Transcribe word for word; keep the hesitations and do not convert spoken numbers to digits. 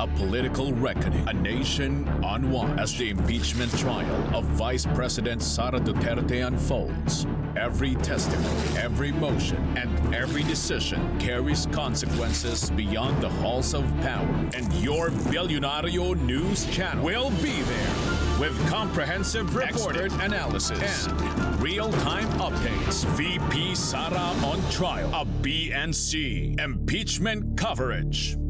a political reckoning, a nation on watch as the impeachment trial of Vice President Sara Duterte unfolds. Every testimony, every motion, and every decision carries consequences beyond the halls of power. And your Bilyonaryo News Channel will be there with comprehensive expert analysis and real-time updates. V P Sara on trial, a B N C impeachment coverage.